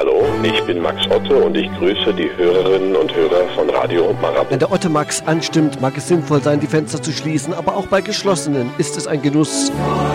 Hallo, ich bin Max Otte und ich grüße die Hörerinnen und Hörer von Radio Marabout. Wenn der Otte Max anstimmt, mag es sinnvoll sein, die Fenster zu schließen, aber auch bei geschlossenen ist es ein Genuss.